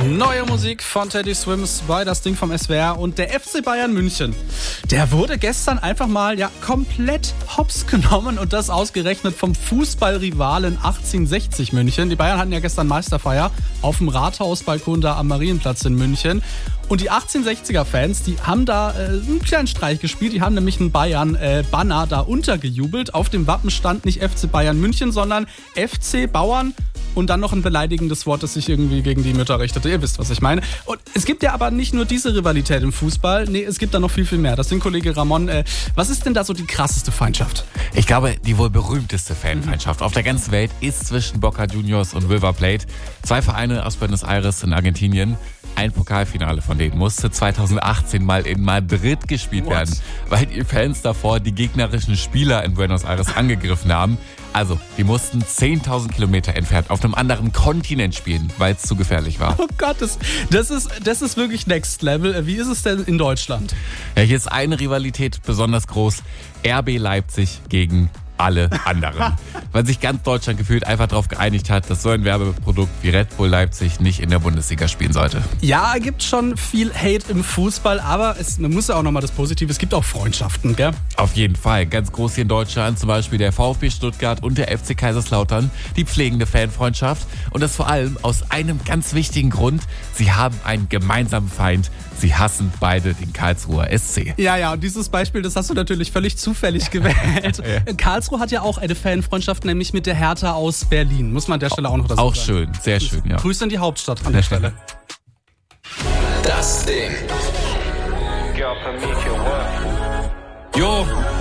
Neue Musik von Teddy Swims bei Das Ding vom SWR und der FC Bayern München. Der wurde gestern einfach mal komplett hops genommen und das ausgerechnet vom Fußballrivalen 1860 München. Die Bayern hatten ja gestern Meisterfeier auf dem Rathausbalkon da am Marienplatz in München. Und die 1860er-Fans, die haben da einen kleinen Streich gespielt. Die haben nämlich einen Bayern-Banner da untergejubelt. Auf dem Wappen stand nicht FC Bayern München, sondern FC Bauern. Und dann noch ein beleidigendes Wort, das sich irgendwie gegen die Mütter richtete. Ihr wisst, was ich meine. Und es gibt ja aber nicht nur diese Rivalität im Fußball. Nee, es gibt da noch viel, viel mehr. Das sind Kollege Ramon. Was ist denn da so die krasseste Feindschaft? Ich glaube, die wohl berühmteste Fanfeindschaft auf der ganzen Welt ist zwischen Boca Juniors und River Plate. 2 Vereine aus Buenos Aires in Argentinien. Ein Pokalfinale von denen musste 2018 mal in Madrid gespielt werden, weil die Fans davor die gegnerischen Spieler in Buenos Aires angegriffen haben. Also, die mussten 10.000 Kilometer entfernt auf einem anderen Kontinent spielen, weil es zu gefährlich war. Oh Gott, das ist wirklich Next Level. Wie ist es denn in Deutschland? Ja, hier ist eine Rivalität besonders groß. RB Leipzig gegen alle anderen. Weil sich ganz Deutschland gefühlt einfach darauf geeinigt hat, dass so ein Werbeprodukt wie Red Bull Leipzig nicht in der Bundesliga spielen sollte. Ja, gibt schon viel Hate im Fußball, aber man muss ja auch nochmal das Positive, es gibt auch Freundschaften, gell? Auf jeden Fall. Ganz groß hier in Deutschland, zum Beispiel der VfB Stuttgart und der FC Kaiserslautern, die pflegende Fanfreundschaft. Und das vor allem aus einem ganz wichtigen Grund. Sie haben einen gemeinsamen Feind. Sie hassen beide den Karlsruher SC. Ja, und dieses Beispiel, das hast du natürlich völlig zufällig gewählt. Ja. Karlsruhe hat ja auch eine Fanfreundschaft, nämlich mit der Hertha aus Berlin. Muss man an der Stelle auch noch dazu sagen. Auch schön, sehr schön, ja. Grüße in die Hauptstadt an der Stelle. Das Ding. Jo,